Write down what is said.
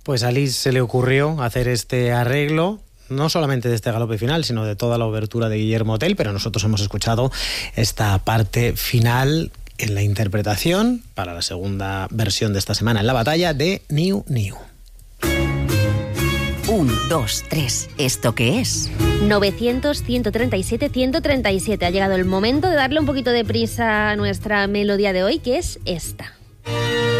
Pues a Liszt se le ocurrió hacer este arreglo, no solamente de este galope final, sino de toda la obertura de Guillermo Tell, pero nosotros hemos escuchado esta parte final en la interpretación para la segunda versión de esta semana en la batalla de Niu Niu. 1, 2, 3. ¿Esto qué es? 900-137-137. Ha llegado el momento de darle un poquito de prisa a nuestra melodía de hoy, que es esta.